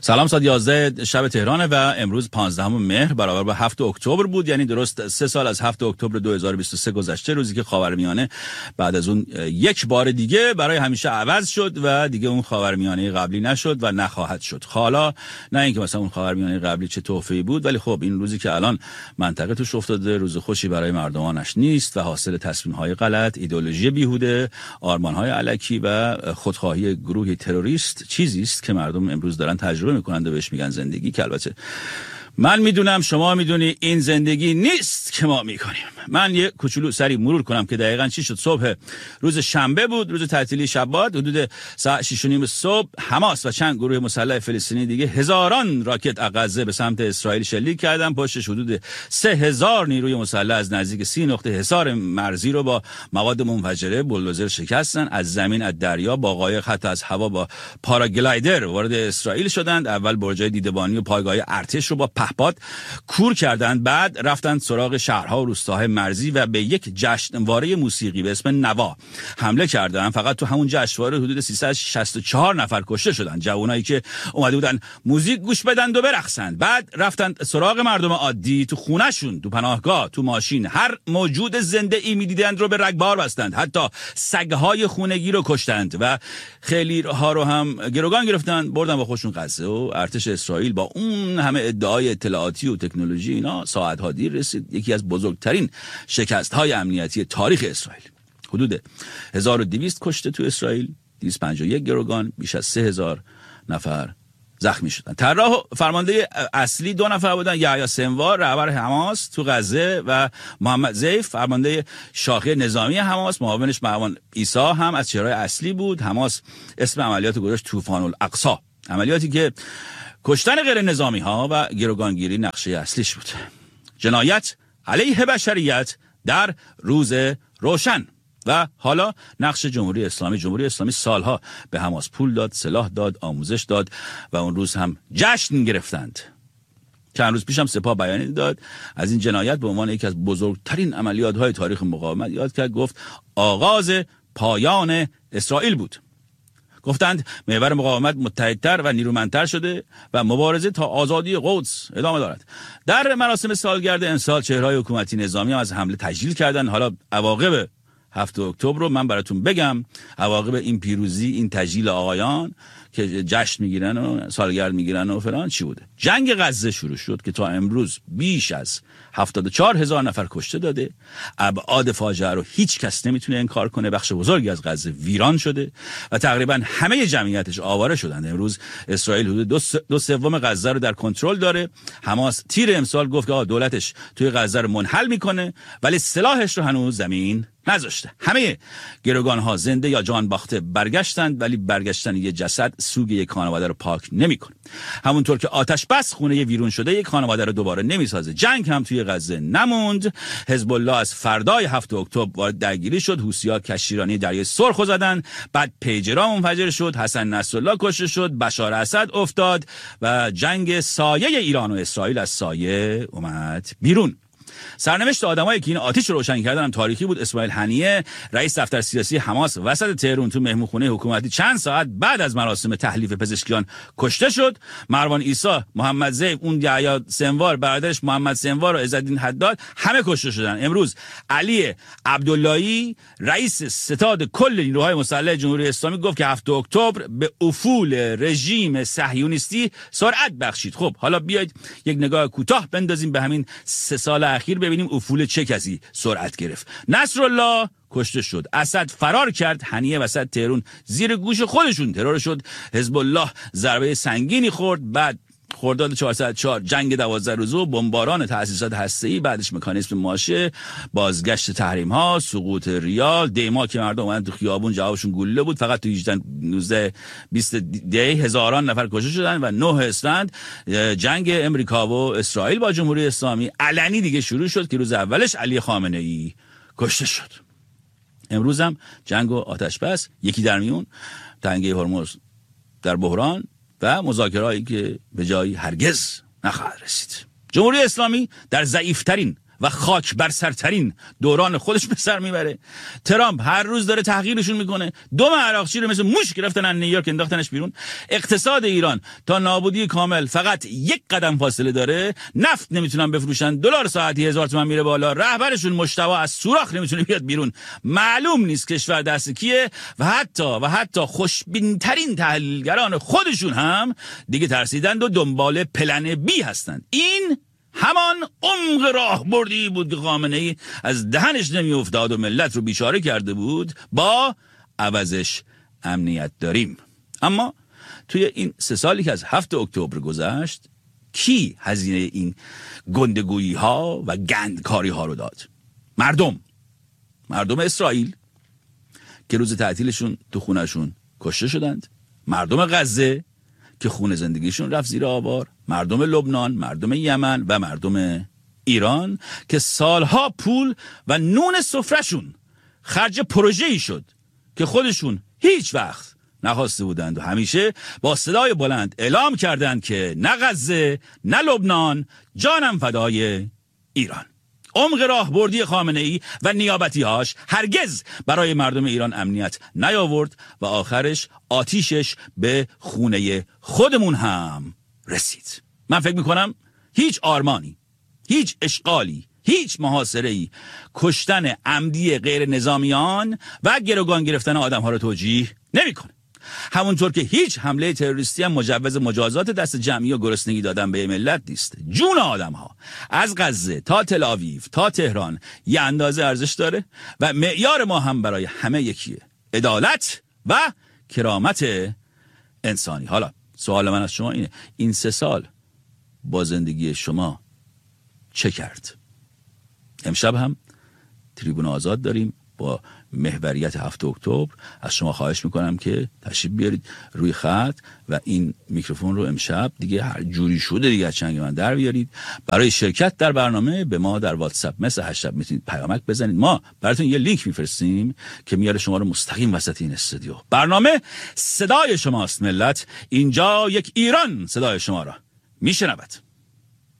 سلام. ساعت 11 شب تهرانه و امروز 15 مهر برابر با 7 اکتبر بود، یعنی درست 3 سال از 7 اکتبر 2023 گذشته، روزی که خاورمیانه بعد از اون یک بار دیگه برای همیشه عوض شد و دیگه اون خاورمیانه قبلی نشد و نخواهد شد. حالا نه اینکه مثلا اون خاورمیانه قبلی چه تحفه‌ای بود، ولی خب این روزی که الان منطقه توش افتاده روز خوشی برای مردمانش نیست و حاصل تصمیم‌های غلط، ایدئولوژی بیهوده، آرمان‌های الکی و خودخواهی گروهی تروریست چیزی است که مردم امروز دارن تجربه میکنند و بهش میگن زندگی، که البته من میدونم شما میدونی این زندگی نیست که ما میکنیم. من یه کوچولو سری مرور کنم که دقیقاً چی شد. صبح روز شنبه بود، روز تعطیلی شبات، حدود ساعت 6:30 صبح حماس و چند گروه مسلح فلسطینی دیگه هزاران راکت از غزه به سمت اسرائیل شلیک کردن. پشتش حدود 3000 نیروی مسلح از نزدیک 30 نقطه حصار مرزی رو با مواد منفجره بولدوزر شکستن. از زمین، از دریا، با قایق، حتی از هوا با پاراگلایدر وارد اسرائیل شدند. اول برجای دیدبانی و پایگاه ارتش رو با پهپاد کور کردند، بعد رفتن سراغ شهرها و روستاهای مرزی و به یک جشنواره موسیقی به اسم نوا حمله کردند. فقط تو همون جشنواره حدود 364 نفر کشته شدن، جوانایی که اومده بودن موزیک گوش بدن و برقصن. بعد رفتن سراغ مردم عادی تو خونه‌شون، تو پناهگاه، تو ماشین، هر موجود زنده ای می‌دیدند رو به رگبار بستند. حتی سگ‌های خونگی رو کشتند و خیلی ها رو هم گروگان گرفتن بردن با خودشون غزه. و ارتش اسرائیل با اون همه ادعای اطلاعاتی و تکنولوژی اینا ساعت‌ها دیر رسید. یکی از بزرگترین شکست‌های امنیتی تاریخ اسرائیل. حدود 1200 کشته تو اسرائیل، 251 گروگان، بیش از 3000 نفر زخمی شدن. طراح و فرمانده اصلی 2 نفر بودن، یحیی سنوار رهبر حماس تو غزه و محمد زیف فرمانده شاخه نظامی حماس. معاونش معاون عیسی هم از چهره‌های اصلی بود. حماس اسم عملیات گذاشت طوفان الاقصی، عملیاتی که کشتن غیر نظامی ها و گروگانگیری نقشه اصلیش بود. جنایت علیه بشریت در روز روشن. و حالا نقش جمهوری اسلامی سالها به حماس پول داد، سلاح داد، آموزش داد و اون روز هم جشن گرفتند. چند روز پیش هم سپاه بیانیه داد از این جنایت به عنوان یکی از بزرگترین عملیات‌های تاریخ مقاومت یاد کرد. گفت آغاز پایان اسرائیل بود. گفتند محور مقاومت متحدتر و نیرومندتر شده و مبارزه تا آزادی قدس ادامه دارد. در مراسم سالگرد امسال چهره‌های حکومتی نظامی هم از حمله تجلیل کردند. حالا عواقب 7 اکتبر رو من براتون بگم، عواقب این پیروزی، این تجلیل آقایان که جشن میگیرن و سالگرد میگیرن و فلان چی بوده. جنگ غزه شروع شد که تا امروز بیش از 74,000 نفر کشته داده. ابعاد فاجعه رو هیچ کس نمیتونه انکار کنه. بخش بزرگی از غزه ویران شده و تقریبا همه جمعیتش آواره شدن. امروز اسرائیل حدود 2/3 غزه رو در کنترل داره. حماس تیر امسال گفت که دولتش توی غزه رو منحل میکنه، ولی سلاحش رو هنوز زمین نذاشته. همه گروگان‌ها زنده یا جان باخته برگشتند، ولی برگشتن یه جسد سوگ یک خانواده رو پاک نمی‌کنه. همونطور که آتش بس خونه ویرون شده یک خانواده رو دوباره نمی‌سازه. جنگ هم توی غزه نموند. حزب الله از فردای 7 اکتبر وارد درگیری شد. حوثی‌ها کشتیرانی دریای سرخ زدن، بعد پیجرا منفجر شد، حسن نصرالله کشته شد، بشار اسد افتاد و جنگ سایه ایران و اسرائیل از سایه اومد بیرون. سرنوشت آدمایی که این آتش رو روشن کردن هم تاریخی بود. اسماعیل هنیه رئیس دفتر سیاسی حماس وسط تهران تو مهمونخونه حکومتی چند ساعت بعد از مراسم تحلیف پزشکیان کشته شد. مروان عیسی، محمد زیف، اون یحیی سنوار، برادرش محمد سنوار و عزالدین حداد همه کشته شدن. امروز علی عبداللهی رئیس ستاد کل نیروهای مسلح جمهوری اسلامی گفت که 7 اکتبر به افول رژیم صهیونیستی سرعت بخشید. خب حالا بیاید یک نگاه کوتاه بندازیم به همین 3 سال اخیر، ببینیم افول چه کسی سرعت گرفت. نصرالله کشته شد، اسد فرار کرد، هنیه وسط تهران زیر گوش خودشون ترور شد، حزب الله ضربه سنگینی خورد، بعد خرداد 404 جنگ 12 روزه، بمباران تأسیسات هسته‌ای، بعدش مکانیزم ماشه، بازگشت تحریم ها، سقوط ریال، دیما که مردم اومدن تو خیابون جوابشون گلوله بود. فقط تو 18 19 20 دی هزاران نفر کشته شدن و 9 اسفند جنگ امریکا و اسرائیل با جمهوری اسلامی علنی دیگه شروع شد که روز اولش علی خامنه‌ای کشته شد. امروز هم جنگ و آتش بس یکی در میون، تنگه هرمز در بحران و مذاکرهایی که به جایی هرگز نخواهد رسید. جمهوری اسلامی در ضعیفترین و خاک بر سرترین دوران خودش به سر میبره. ترامپ هر روز داره تحقیرشون میکنه. دم عراقچی رو مثل موش گرفتن از نیویورک انداختنش بیرون. اقتصاد ایران تا نابودی کامل فقط یک قدم فاصله داره. نفت نمیتونن بفروشن، دلار ساعتی 1000 تومان میره بالا، رهبرشون مجتبی از سوراخ نمیتونه بیاد بیرون. معلوم نیست کشور دست کیه و حتی خوشبین‌ترین تحلیلگران خودشون هم دیگه ترسیدند و دنبال پلن بی هستند. این همان عمق راهبردی بود که خامنه‌ای از دهنش نمیافتاد و ملت رو بیچاره کرده بود. با عوضش امنیت داریم. اما توی این 3 سالی که از 7 اکتبر گذشت، کی هزینه این گندگویی ها و گندکاری ها رو داد؟ مردم اسرائیل که روز تعطیلشون تو خونهشون کشته شدند، مردم غزه که خون زندگیشون رفت زیر آوار، مردم لبنان، مردم یمن و مردم ایران که سالها پول و نون سفرهشون خرج پروژه‌ای شد که خودشون هیچ وقت نخواسته بودند و همیشه با صدای بلند اعلام کردند که نه غزه نه لبنان، جانم فدای ایران. عمق راهبردی خامنه‌ای و نیابتی‌هاش هرگز برای مردم ایران امنیت نیاورد و آخرش آتیشش به خونه خودمون هم رسید. من فکر میکنم هیچ آرمانی، هیچ اشغالی، هیچ محاصره‌ای کشتن عمدی غیر نظامیان و گروگان گرفتن آدم‌ها رو توجیه نمی‌کنه. همونطور که هیچ حمله تروریستی هم مجوز مجازات دست جمعی و گرسنگی دادن به ملت نیست. جون آدم‌ها از غزه تا تل آویو تا تهران یه اندازه ارزش داره و معیار ما هم برای همه یکیه: عدالت و کرامت انسانی. حالا سوال من از شما اینه: این 3 سال با زندگی شما چه کرد؟ امشب هم تریبون آزاد داریم با محوریت 7 اکتبر. از شما خواهش میکنم که تشریف بیارید روی خط و این میکروفون رو امشب دیگه هر جوری شده دیگه از چنگ من در بیارید. برای شرکت در برنامه به ما در واتساپ مثل 8 شب میتونید پیامک بزنید. ما براتون یه لینک میفرستیم که میاره شما رو مستقیم وسط این استودیو. برنامه صدای شماست ملت. اینجا یک ایران صدای شما را میشنود.